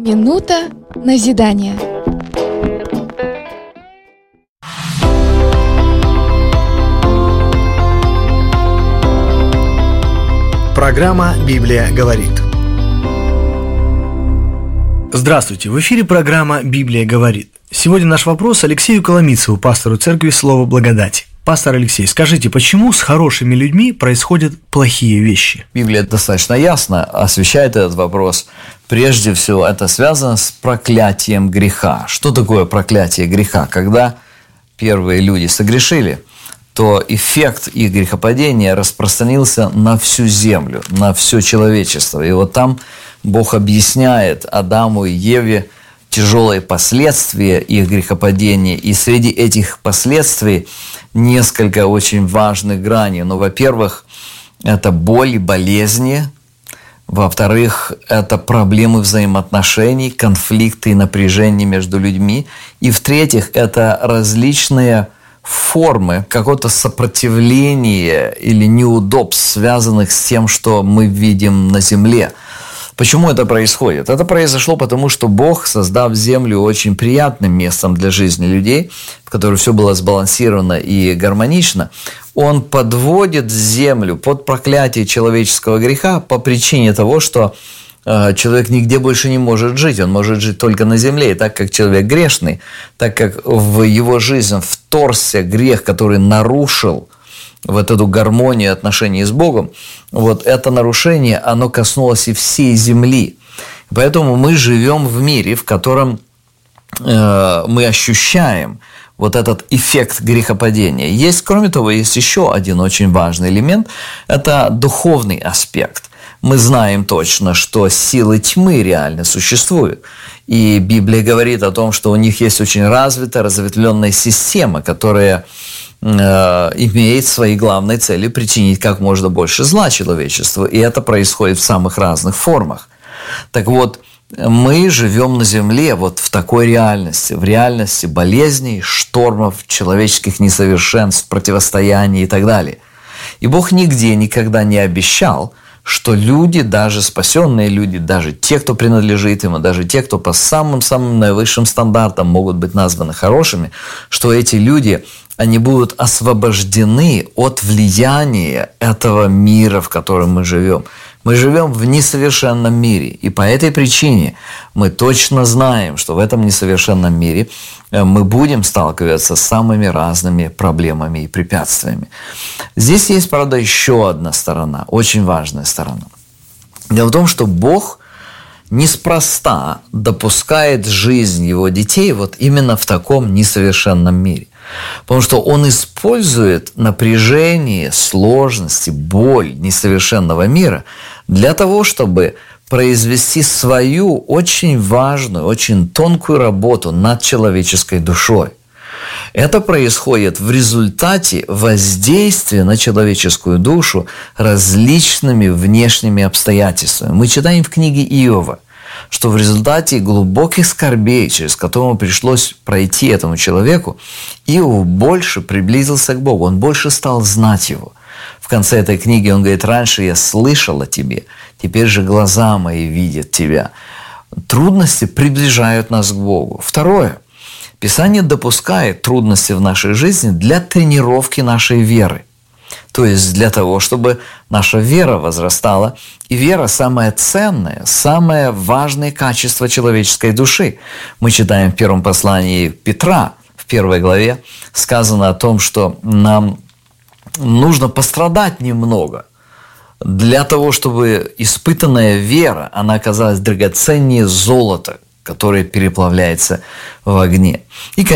Минута назидания. Программа «Библия говорит». Здравствуйте, в эфире программа «Библия говорит». Сегодня наш вопрос Алексею Коломийцеву, пастору церкви Слово Благодати. Пастор Алексей, скажите, почему с хорошими людьми происходят плохие вещи? Библия достаточно ясно освещает этот вопрос. Прежде всего, это связано с проклятием греха. Что такое проклятие греха? Когда первые люди согрешили, то эффект их грехопадения распространился на всю землю, на все человечество. И вот там Бог объясняет Адаму и Еве тяжелые последствия их грехопадения. И среди этих последствий несколько очень важных граней. Ну, во-первых, это боль и болезни. Во-вторых, это проблемы взаимоотношений, конфликты и напряжения между людьми. И в-третьих, это различные формы какого-то сопротивления или неудобств, связанных с тем, что мы видим на земле. Почему это происходит? Это произошло потому, что Бог, создав землю очень приятным местом для жизни людей, в которой все было сбалансировано и гармонично, Он подводит землю под проклятие человеческого греха по причине того, что человек нигде больше не может жить, он может жить только на земле. И так как человек грешный, так как в его жизнь вторгся грех, который нарушил вот эту гармонию отношений с Богом, вот это нарушение, оно коснулось и всей земли. Поэтому мы живем в мире, в котором мы ощущаем вот этот эффект грехопадения. Кроме того, есть еще один очень важный элемент – это духовный аспект. Мы знаем точно, что силы тьмы реально существуют. И Библия говорит о том, что у них есть очень развитая, разветвленная система, которая имеет своей главной целью причинить как можно больше зла человечеству. И это происходит в самых разных формах. Так вот, мы живем на земле вот в такой реальности, в реальности болезней, штормов, человеческих несовершенств, противостояний и так далее. И Бог нигде никогда не обещал, что люди, даже спасенные люди, даже те, кто принадлежит Ему, даже те, кто по самым-самым наивысшим стандартам могут быть названы хорошими, что эти люди, они будут освобождены от влияния этого мира, в котором мы живем. Мы живем в несовершенном мире, и по этой причине мы точно знаем, что в этом несовершенном мире мы будем сталкиваться с самыми разными проблемами и препятствиями. Здесь есть, правда, еще одна сторона, очень важная сторона. Дело в том, что Бог неспроста допускает жизнь Его детей вот именно в таком несовершенном мире. Потому что Он использует напряжение, сложности, боль несовершенного мира для того, чтобы произвести свою очень важную, очень тонкую работу над человеческой душой. Это происходит в результате воздействия на человеческую душу различными внешними обстоятельствами. Мы читаем в книге Иова, что в результате глубоких скорбей, через которые пришлось пройти этому человеку, Иов больше приблизился к Богу, он больше стал знать Его. В конце этой книги он говорит: «Раньше я слышал о тебе, теперь же глаза мои видят тебя». Трудности приближают нас к Богу. Второе. Писание допускает трудности в нашей жизни для тренировки нашей веры. То есть для того, чтобы наша вера возрастала. И вера – самое ценное, самое важное качество человеческой души. Мы читаем в первом послании Петра, в 1 главе, сказано о том, что нам нужно пострадать немного для того, чтобы испытанная вера, она оказалась драгоценнее золота, которое переплавляется в огне. И,